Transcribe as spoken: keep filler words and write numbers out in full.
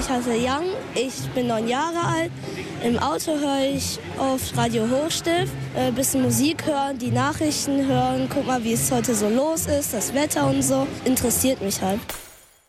Ich heiße Young, ich bin neun Jahre alt. Im Auto höre ich oft Radio Hochstift, ein bisschen Musik hören, die Nachrichten hören. Guck mal, wie es heute so los ist, das Wetter und so. Interessiert mich halt.